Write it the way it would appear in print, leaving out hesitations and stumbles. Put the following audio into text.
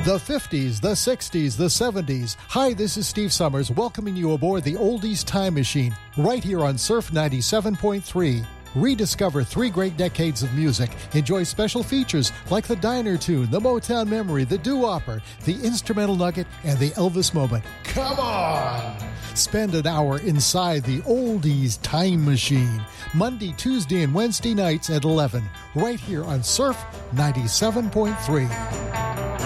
The 50s, the 60s, the 70s. Hi, this is Steve Summers welcoming you aboard the Oldies Time Machine right here on Surf 97.3. Rediscover 3 great decades of music. Enjoy special features like the Diner Tune, the Motown Memory, the Doo-Wopper, the Instrumental Nugget, and the Elvis Moment. Come on! Spend an hour inside the Oldies Time Machine. Monday, Tuesday, and Wednesday nights at 11. Right here on Surf 97.3.